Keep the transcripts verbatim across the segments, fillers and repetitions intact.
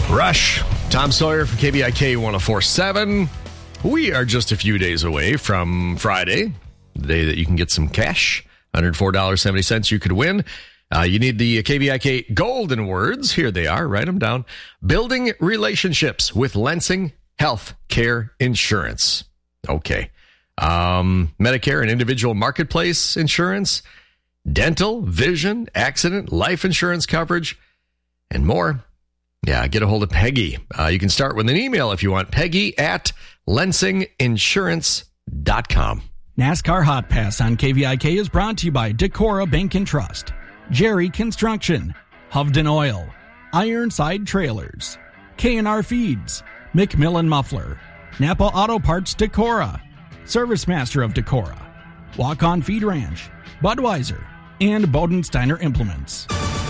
Rush, Tom Sawyer from K V I K one oh four point seven. We are just a few days away from Friday, the day that you can get some cash, one hundred four dollars and seventy cents you could win. Uh, you need the K V I K golden words. Here they are. Write them down. Building relationships with Lansing Health Care Insurance. Okay. Um, Medicare and individual marketplace insurance, dental, vision, accident, life insurance coverage, and more. Yeah, get a hold of Peggy. Uh, you can start with an email if you want. Peggy at lansing insurance dot com. NASCAR Hot Pass on K V I K is brought to you by Decorah Bank and Trust, Jerry Construction, Hovden Oil, Ironside Trailers, K and R Feeds, McMillan Muffler, Napa Auto Parts Decorah, Service Master of Decorah, Walk On Feed Ranch, Budweiser, and Bodensteiner Implements.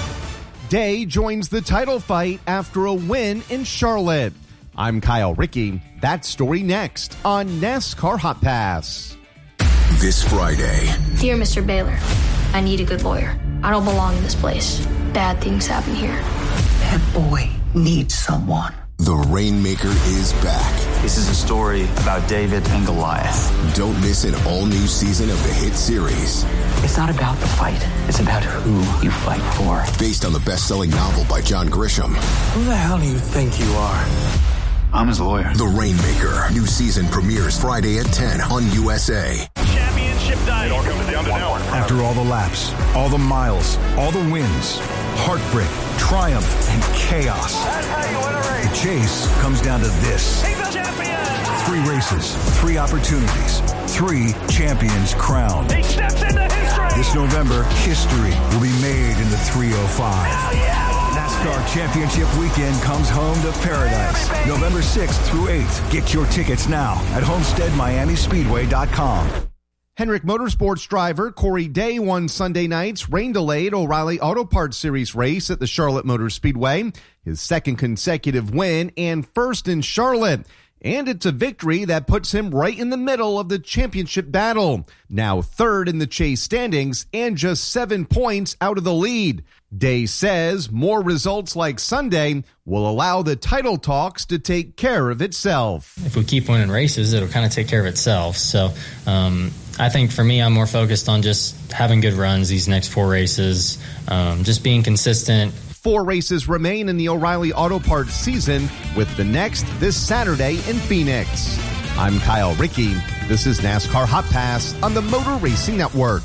Day joins the title fight after a win in Charlotte. I'm Kyle Rickey. That story next on NASCAR Hot Pass. This Friday. Dear Mister Baylor, I need a good lawyer. I don't belong in this place. Bad things happen here. That boy needs someone. The Rainmaker is back. This is a story about David and Goliath. Don't miss an all-new season of the hit series. It's not about the fight. It's about who you fight for. Based on the best-selling novel by John Grisham. Who the hell do you think you are? I'm his lawyer. The Rainmaker. New season premieres Friday at ten on U S A. Championship night. After all the laps, all the miles, all the wins, heartbreak, triumph, and chaos. The chase comes down to this. Three races, three opportunities, three champions crowned. He steps into history. This November, history will be made in the three oh five. Yeah. NASCAR Championship Weekend comes home to paradise. November sixth through eighth. Get your tickets now at homestead miami speedway dot com. Hendrick Motorsports driver Corey Day won Sunday night's rain-delayed O'Reilly Auto Parts Series race at the Charlotte Motor Speedway, his second consecutive win and first in Charlotte. And it's a victory that puts him right in the middle of the championship battle, now third in the chase standings and just seven points out of the lead. Day says more results like Sunday will allow the title talks to take care of itself. If we keep winning races, it'll kind of take care of itself. So um, I think for me, I'm more focused on just having good runs these next four races, um, just being consistent. Four races remain in the O'Reilly Auto Parts season, with the next this Saturday in Phoenix. I'm Kyle Rickey. This is NASCAR Hot Pass on the Motor Racing Network.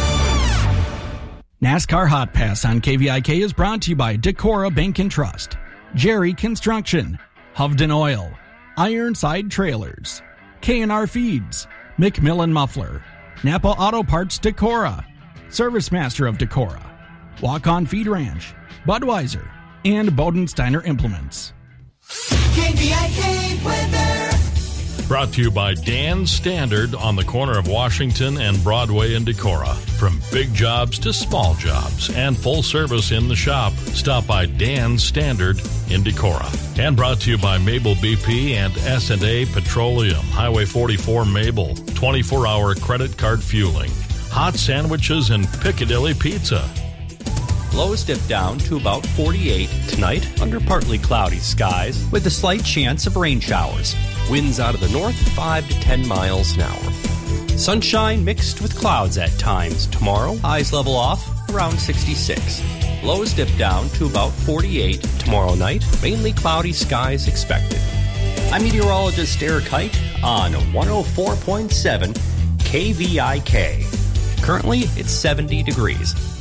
NASCAR Hot Pass on K V I K is brought to you by Decorah Bank and Trust, Jerry Construction, Hovden Oil, Ironside Trailers, K and R Feeds, McMillan Muffler, Napa Auto Parts Decorah, Service Master of Decorah, Walk On Feed Ranch, Budweiser, and Bodensteiner Implements. K V I K weather. Brought to you by Dan Standard on the corner of Washington and Broadway in Decorah. From big jobs to small jobs and full service in the shop, stop by Dan Standard in Decorah. And brought to you by Mabel B P and S and A Petroleum, Highway forty-four Mabel, twenty-four hour credit card fueling. Hot sandwiches and Piccadilly Pizza. Lows dip down to about forty-eight tonight under partly cloudy skies with a slight chance of rain showers. Winds out of the north five to ten miles an hour. Sunshine mixed with clouds at times tomorrow. Highs level off around sixty-six. Lows dip down to about forty-eight tomorrow night. Mainly cloudy skies expected. I'm meteorologist Eric Height on one oh four point seven K V I K. Currently, it's seventy degrees.